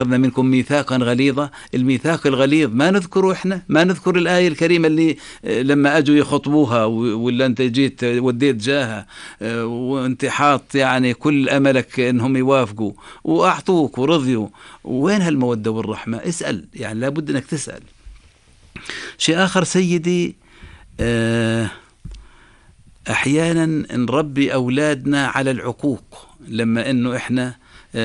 منكم ميثاقا غليظا. الميثاق الغليظ ما نذكره إحنا، ما نذكر الآية الكريمة اللي لما أجوا يخطبوها ولا أنت جيت وديت جاها وأنت حاط يعني كل أملك إنهم يوافقوا وأعطوك ورضيوا، وين هالمودة والرحمة؟ اسأل، يعني لابد أنك تسأل. شيء آخر سيدي، أحيانا نربي أولادنا على العقوق، لما إنه إحنا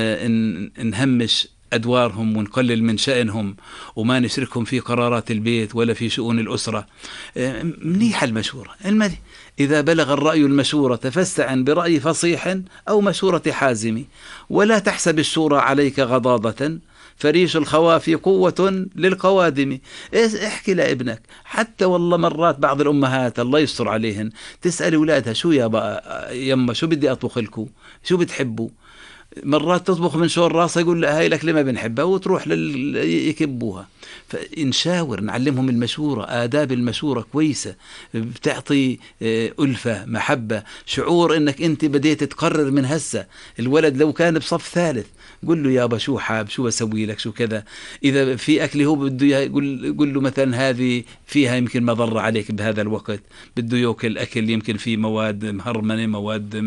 نهمش أدوارهم ونقلل من شأنهم وما نشركهم في قرارات البيت ولا في شؤون الأسرة. منيحة المشورة، إذا بلغ الرأي المشورة فاستعن برأي فصيح أو مشورة حازم، ولا تحسب الشورى عليك غضاضة، فريش الخوافي قوة للقوادم. احكي لابنك، حتى والله مرات بعض الأمهات الله يستر عليهن تسأل أولادها شو يا بقى يما شو بدي أطبخ لكم، شو بتحبوا؟ مرات تطبخ من شور راسها يقول لها هاي الأكلة ما بنحبها وتروح يكبوها. فنشاور، نعلمهم المشورة، آداب المشورة كويسة، بتعطي ألفة، محبة، شعور إنك أنت بديت تقرر من هسه. الولد لو كان بصف ثالث قل له يابا شو حاب، شو بسوي لك، شو كذا. إذا في أكل هو بده يقول له مثلا هذه فيها يمكن مضرة عليك بهذا الوقت، بده يأكل أكل يمكن فيه مواد مهرمنة، مواد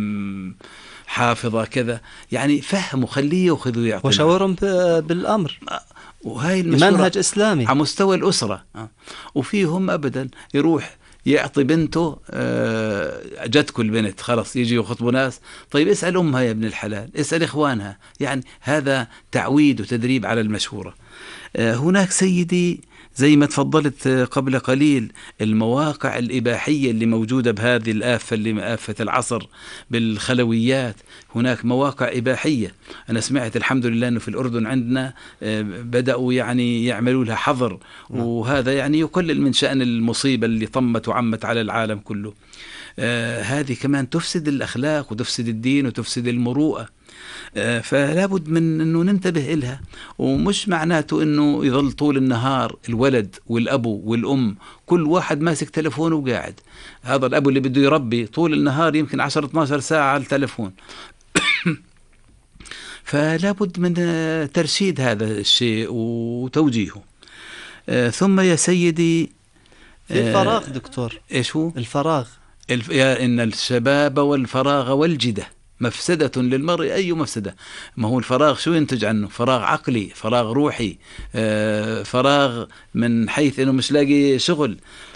حافظة كذا، يعني فهموا، خليه يأخذ ويعطي وشاورهم بالأمر، وهاي منهج إسلامي على مستوى الأسرة. وفيهم أبدا يروح يعطي بنته جدك البنت خلاص يجي يخطبوا ناس، طيب اسأل أمها يا ابن الحلال، اسأل إخوانها، يعني هذا تعويد وتدريب على المشورة. هناك سيدي زي ما تفضلت قبل قليل المواقع الإباحية اللي موجودة بهذه الآفة اللي آفة العصر بالخلويات، هناك مواقع إباحية. أنا سمعت الحمد لله أنه في الأردن عندنا بدأوا يعني يعملوا لها حظر، وهذا يعني يقلل من شأن المصيبة اللي طمت وعمت على العالم كله. هذه كمان تفسد الأخلاق وتفسد الدين وتفسد المروءة. فلا بد من أنه ننتبه إلها، ومش معناته أنه يظل طول النهار الولد والأبو والأم كل واحد ماسك تلفونه وقاعد. هذا الأبو اللي بده يربي طول النهار يمكن 10-12 ساعة على التلفون. فلا بد من ترشيد هذا الشيء وتوجيهه. ثم يا سيدي الفراغ دكتور، إيش هو الفراغ؟ إن الشباب والفراغ والجدة مفسدة للمرء، أي مفسدة. ما هو الفراغ شو ينتج عنه؟ فراغ عقلي، فراغ روحي، فراغ من حيث أنه مش لاقي شغل.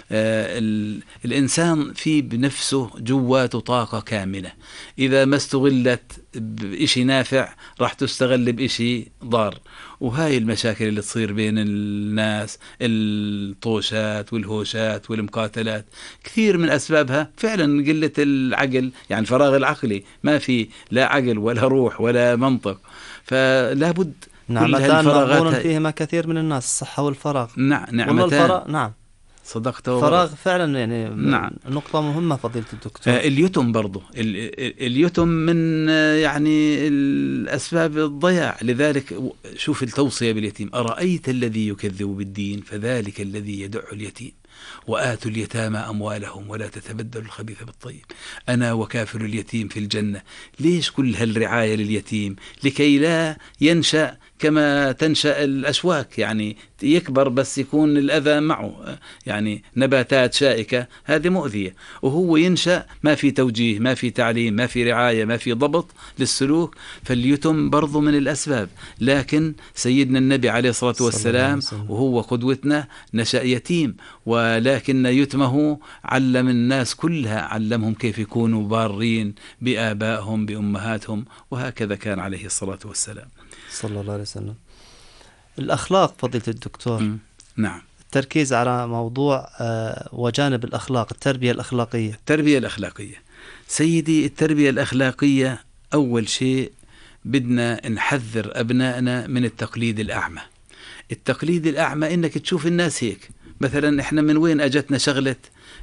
الإنسان في بنفسه جواته طاقة كامنة، إذا ما استغلت بإشي نافع راح تستغل بإشي ضار. وهاي المشاكل اللي تصير بين الناس، الطوشات والهوشات والمقاتلات، كثير من أسبابها فعلا قلة العقل، يعني الفراغ العقلي، ما في لا عقل ولا روح ولا منطق. فلا بد نعمتان مغبون فيهما كثير من الناس، الصحة والفراغ. نعمتان. نعم صدقت. فراغ فعلا، يعني نعم. نقطة مهمة فضيلة الدكتور. اليتم برضو، اليتم من يعني الأسباب الضياع. لذلك شوف التوصية باليتيم: أرأيت الذي يكذب بالدين فذلك الذي يدع اليتيم وآتوا اليتامى أموالهم ولا تتبدلوا الخبيث بالطيب أنا وكافل اليتيم في الجنة. ليش كل هالرعاية لليتيم؟ لكي لا ينشأ كما تنشأ الأشواك، يعني يكبر بس يكون الأذى معه، يعني نباتات شائكة هذه مؤذية، وهو ينشأ ما في توجيه، ما في تعليم، ما في رعاية، ما في ضبط للسلوك. فاليتم برضو من الأسباب. لكن سيدنا النبي عليه الصلاة والسلام وهو قدوتنا نشأ يتيم، ولكن يتمه علم الناس كلها، علمهم كيف يكونوا بارين بآبائهم بأمهاتهم، وهكذا كان عليه الصلاة والسلام صلى الله عليه وسلم. الأخلاق فضيلة الدكتور. نعم. التركيز على موضوع وجانب الأخلاق، التربية الأخلاقية. التربية الأخلاقية سيدي، التربية الأخلاقية أول شيء بدنا نحذر أبنائنا من التقليد الأعمى. التقليد الأعمى إنك تشوف الناس هيك. مثلا إحنا من وين أجتنا شغلة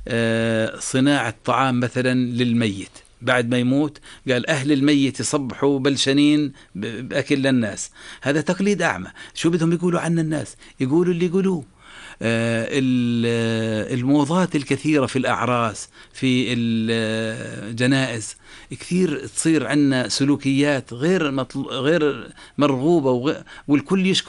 صناعة طعام مثلا للميت بعد ما يموت، قال أهل الميت يصبحوا بلشانين بأكل للناس. هذا تقليد أعمى. شو بدهم يقولوا عن الناس؟ يقولوا اللي يقولوه. الموضات الكثيرة في الأعراس، في الجنائز، كثير تصير عنا سلوكيات غير مرغوبة، والكل يشكو